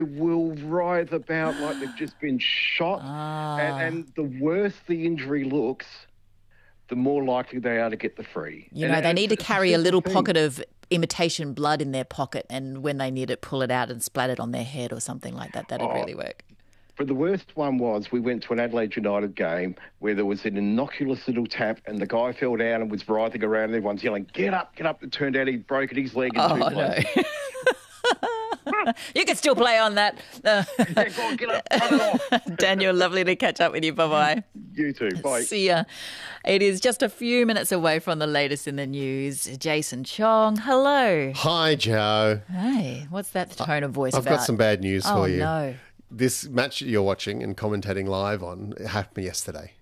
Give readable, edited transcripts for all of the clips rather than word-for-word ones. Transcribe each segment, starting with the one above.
will writhe about like they've just been shot. And the worse the injury looks, the more likely they are to get the free. They need to carry a little pocket of imitation blood in their pocket, and when they need it, pull it out and splat it on their head or something like that. That'd really work. But the worst one was we went to an Adelaide United game where there was an innocuous little tap and the guy fell down and was writhing around and everyone's yelling, get up, get up. It turned out he'd broken his leg in two places. No. You can still play on that. Yeah, go on, get up, run it off. Daniel, lovely to catch up with you. Bye-bye. You too. Bye. See ya. It is just a few minutes away from the latest in the news. Jason Chong, hello. Hi, Joe. Hey, what's that tone of voice I've about? got some bad news for you. Oh, no. This match you're watching and commentating live on happened yesterday.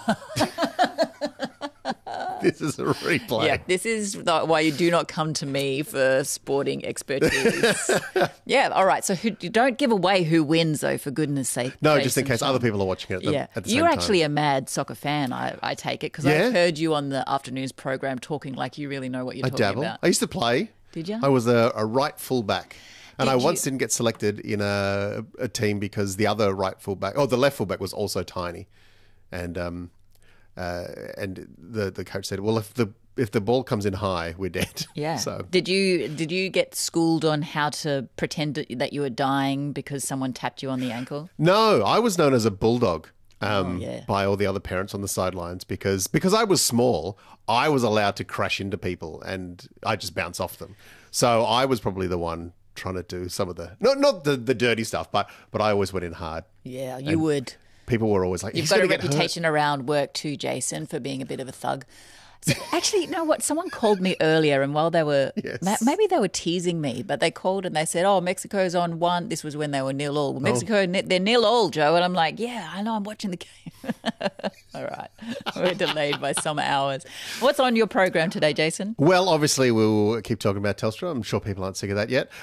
This is a replay. Yeah, this is why you do not come to me for sporting expertise. Yeah, all right. So don't give away who wins, though, for goodness sake. No, just in case other people are watching it at the same time. You're actually a mad soccer fan, I take it, because I've heard you on the afternoons program talking like you really know what you're talking about. I used to play. Did you? I was a right fullback. And I once didn't get selected in a team because the other right fullback, the left fullback was also tiny. And the coach said, well, if the ball comes in high, we're dead. Yeah. So did you get schooled on how to pretend that you were dying because someone tapped you on the ankle? No, I was known as a bulldog by all the other parents on the sidelines because I was small. I was allowed to crash into people and I just bounce off them. So I was probably the one trying to do some of the not the dirty stuff, but I always went in hard. Yeah, you would. People were always like, you've got a reputation around work too, Jason, for being a bit of a thug. So actually, you know what? Someone called me earlier, and while they were maybe they were teasing me, but they called and they said, "Oh, Mexico's on 1." This was when they were 0-0. Mexico, they're 0-0, Joe, and I'm like, "Yeah, I know. I'm watching the game." All right, we're delayed by some hours. What's on your program today, Jason? Well, obviously, we'll keep talking about Telstra. I'm sure people aren't sick of that yet.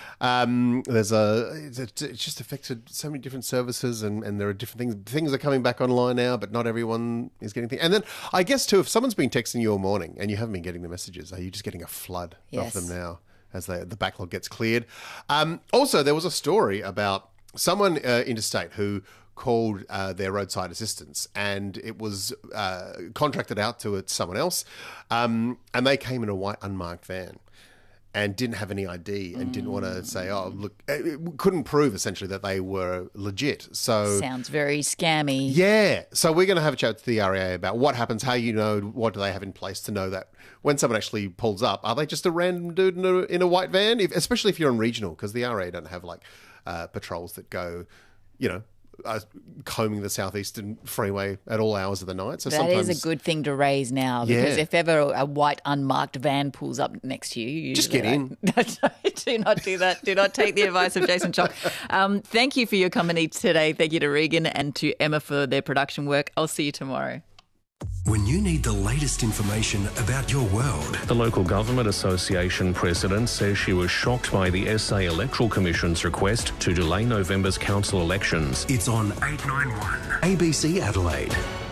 It's just affected so many different services, and there are different things. Things are coming back online now, but not everyone is getting things. And then I guess too, if someone's been texting you all morning and you haven't been getting the messages, are you just getting a flood of them now as the backlog gets cleared? Also, there was a story about someone interstate who called their roadside assistance and it was contracted out to someone else and they came in a white unmarked van and didn't have any ID and didn't want to say, oh, look, couldn't prove essentially that they were legit. So sounds very scammy. Yeah. So we're going to have a chat to the RAA about what happens, how you know, what do they have in place to know that when someone actually pulls up, are they just a random dude in a white van? Especially if you're on regional, because the RAA don't have like patrols that go, combing the southeastern freeway at all hours of the night. So that is a good thing to raise now, because if ever a white unmarked van pulls up next to you, just get in. Do not do that. Do not take the advice of Jason Chong. Thank you for your company today. Thank you to Regan and to Emma for their production work. I'll see you tomorrow. When you need the latest information about your world. The Local Government Association president says she was shocked by the SA Electoral Commission's request to delay November's council elections. It's on 891 ABC Adelaide.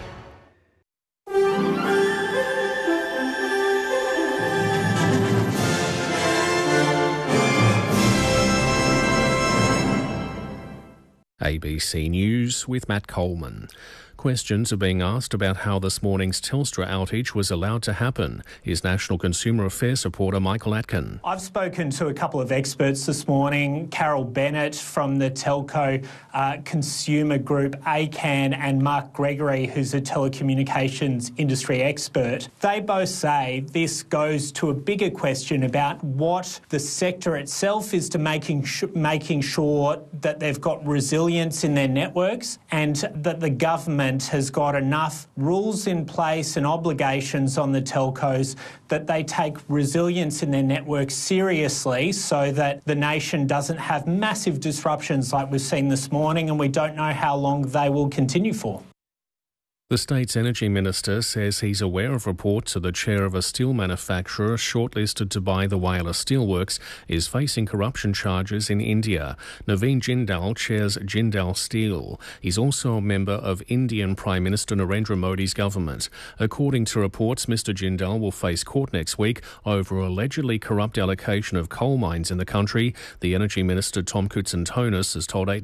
ABC News with Matt Coleman. Questions are being asked about how this morning's Telstra outage was allowed to happen. Here's National Consumer Affairs reporter Michael Atkin. I've spoken to a couple of experts this morning, Carol Bennett from the Telco Consumer Group, ACAN, and Mark Gregory, who's a telecommunications industry expert. They both say this goes to a bigger question about what the sector itself is to making sure that they've got resilience in their networks and that the government has got enough rules in place and obligations on the telcos that they take resilience in their networks seriously so that the nation doesn't have massive disruptions like we've seen this morning, and we don't know how long they will continue for. The state's energy minister says he's aware of reports that the chair of a steel manufacturer shortlisted to buy the Whyalla Steelworks is facing corruption charges in India. Naveen Jindal chairs Jindal Steel. He's also a member of Indian Prime Minister Narendra Modi's government. According to reports, Mr Jindal will face court next week over allegedly corrupt allocation of coal mines in the country. The energy minister Tom Koutsantonis has told 8